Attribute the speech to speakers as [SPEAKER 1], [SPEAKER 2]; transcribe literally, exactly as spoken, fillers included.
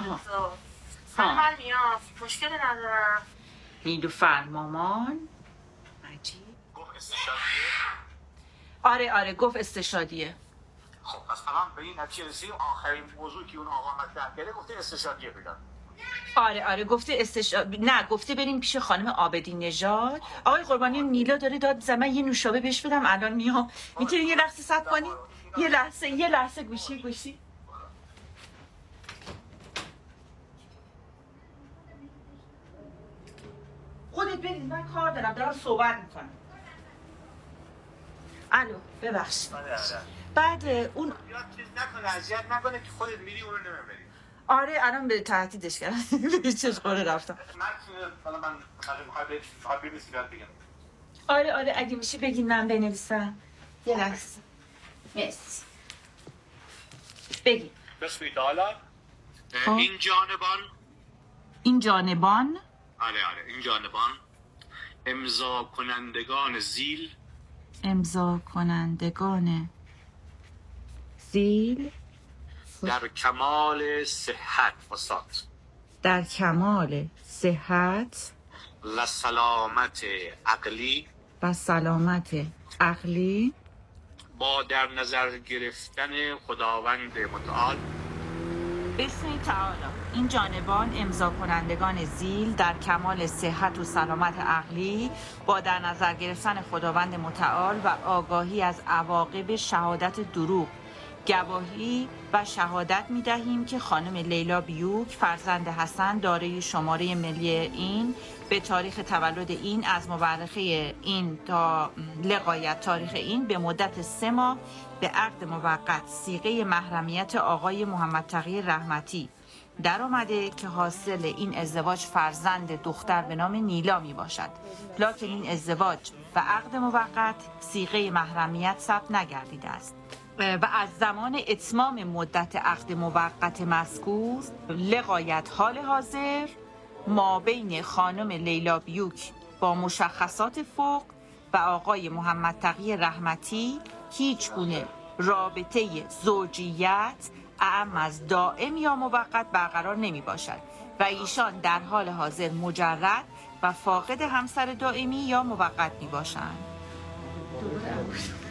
[SPEAKER 1] من میام مشکلی ندارم.
[SPEAKER 2] نیلوفر مامان عجیب آره آره گفت استشادیه.
[SPEAKER 3] خب پس فقط به این نتیجه رسیدیم آخرین موضوعی که اون آقا مطرح کرده گفته استشادیه بدن.
[SPEAKER 2] آره آره گفته استشاد نه گفته بریم پیش خانم عابدین نژاد. آقای قربانی نیلا داره داد زدن، یه نوشابه بهش بدم الان میام. میتونی یه لحظه صبر کنی؟ یه لحظه یه لحظه گوشی گوشی خودت برید، من کار دارم دارم صحبت میکنم. الو ببخشید. بعد اون
[SPEAKER 3] چیز نکنه اذیت نکنه که خودت میری اونو نمیبری.
[SPEAKER 2] آره الان به تهدیدش کردم. چه خوره رفتم.
[SPEAKER 3] من حالا من خیلی خیلی بسیار بگم.
[SPEAKER 2] آره آره اگه میشه بگین من بنویسم. یه لحظه. مرسی. بگین.
[SPEAKER 3] بسم الله. این جانبان
[SPEAKER 2] این جانبان
[SPEAKER 3] آره آره این جانبان امضا کنندگان زیل
[SPEAKER 2] امضا کنندگان زیل
[SPEAKER 3] در کمال صحت استاد
[SPEAKER 2] در کمال صحت
[SPEAKER 3] و سلامت عقلی
[SPEAKER 2] و سلامت عقلی
[SPEAKER 3] با در نظر گرفتن خداوند متعال
[SPEAKER 2] بسم تعالی این جانبان امضا کنندگان زیل در کمال صحت و سلامت عقلی با در نظر گرفتن خداوند متعال و آگاهی از عواقب شهادت دروغ گواهی و شهادت می دهیم که خانم لیلا بیوک فرزند حسن دارای شماره ملی این به تاریخ تولد این از مورخه این تا لغایت تاریخ این به مدت سه ماه به عقد موقت صیغه محرمیت آقای محمد تقی رحمتی در آمده که حاصل این ازدواج فرزند دختر به نام نیلا می باشد، لکن این ازدواج و عقد موقت صیغه محرمیت ثبت نگردیده است و از زمان اتمام مدت عقد موقت مذکور لغایت حال حاضر ما بین خانم لیلا بیوک با مشخصات فوق و آقای محمد تقی رحمتی هیچ گونه رابطه زوجیت اعم از دائم یا موقت برقرار نمی باشد و ایشان در حال حاضر مجرد و فاقد همسر دائمی یا موقت می باشند.